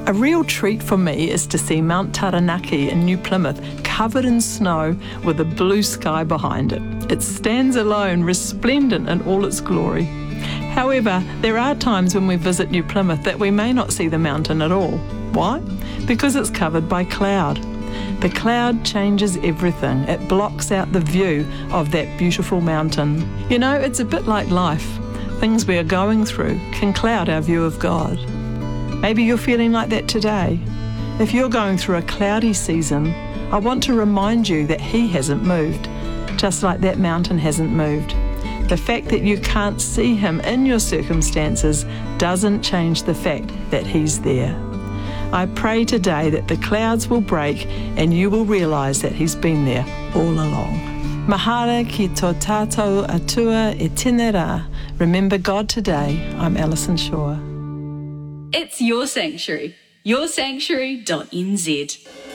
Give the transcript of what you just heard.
A real treat for me is to see Mount Taranaki in New Plymouth covered in snow with a blue sky behind it. It stands alone, resplendent in all its glory. However, there are times when we visit New Plymouth that we may not see the mountain at all. Why? Because it's covered by cloud. The cloud changes everything. It blocks out the view of that beautiful mountain. You know, it's a bit like life. Things we are going through can cloud our view of God. Maybe you're feeling like that today. If you're going through a cloudy season, I want to remind you that He hasn't moved, just like that mountain hasn't moved. The fact that you can't see Him in your circumstances doesn't change the fact that He's there. I pray today that the clouds will break and you will realise that He's been there all along. Mahara ki tō tātou atua e tēnei rā. Remember God today. I'm Alison Shaw. It's Your Sanctuary. yoursanctuary.nz.